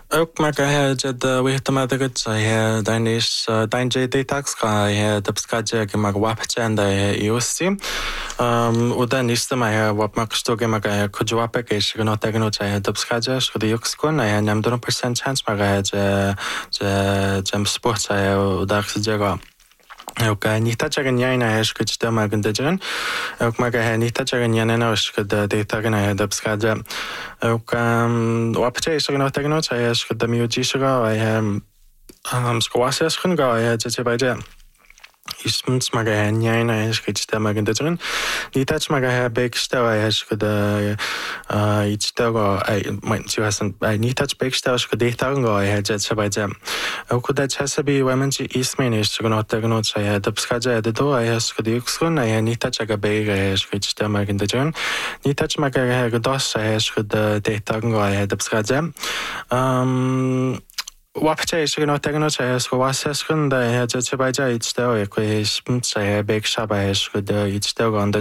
Ook maar het we te maken dan is dan je detox ga de beschikbaar maar wapchen da iusi udan is maar wat maak stoke maar kujwape ke is no tegno cha de beschikbaar so de yuxkon na nam 100% chance maar jam sport cha udag sejega ook niet dat je niet naar huis kunt stemmen kunnen doen. Ook maar niet dat je niet naar huis kunt data naar de beschikbaar. Ook wat je is er nog tegen ons. Hij is de muziek hij squashes kunnen gaan. Hij zit bij de is moet maar niet naar huis kunt stemmen kunnen doen. Niet dat maar bekstel hij is de iets daar mijn zussen niet dat bekstel is de data gaan hij zit bij de ook dat je bij women's is is er nog tegen ons. Hij de beschikbaar de door hij is de yuxkon hij niet dat je bij is kunt stemmen kunnen doen. Niet dat maar hij dat hij is de data gaan hij de beschikbaar. Wapche is er nog tegen ons. Hij is gewassen. Hij zit bij de iets daar. Ik weet niet. Hij bekstel hij is de iets daar.